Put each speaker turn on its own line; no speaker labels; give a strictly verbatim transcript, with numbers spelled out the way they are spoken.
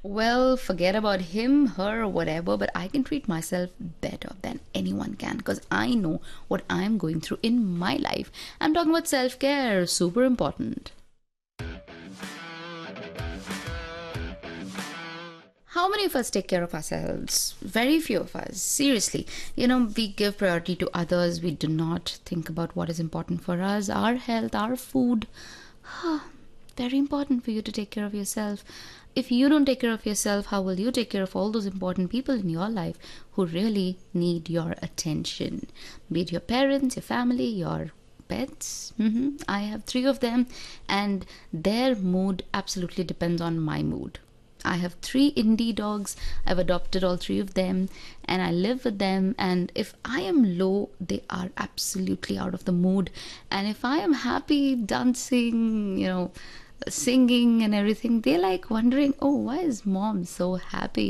Well, forget about him, her, whatever, but I can treat myself better than anyone can because I know what I'm going through in my life. I'm talking about self care, super important. How many of us take care of ourselves? Very few of us. Seriously. You know, we give priority to others. We do not think about what is important for us, our health, our food. Very important for you to take care of yourself. If you don't take care of yourself, how will you take care of all those important people in your life who really need your attention? Be it your parents, your family, your pets. hmm I have three of them, and their mood absolutely depends on my mood. I have three indie dogs. I've adopted all three of them and I live with them. And if I am low, they are absolutely out of the mood. And if I am happy, dancing, you know, singing and everything, they're like wondering, oh, why is mom so happy?